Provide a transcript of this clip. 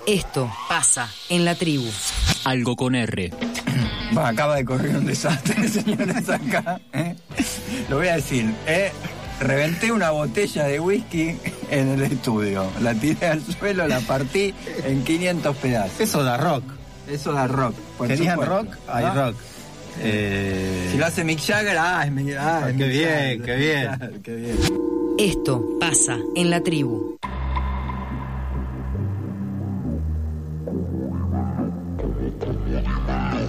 Esto pasa en la tribu. Algo con R. Bueno, acaba de correr un desastre, señores, acá. Lo voy a decir. Reventé una botella de whisky en el estudio. La tiré al suelo, la partí en 500 pedazos. Eso da rock. Eso da rock. ¿Querían rock? Hay rock. Si lo hace Mick Jagger, qué bien, qué bien. Qué bien. Esto pasa en la tribu.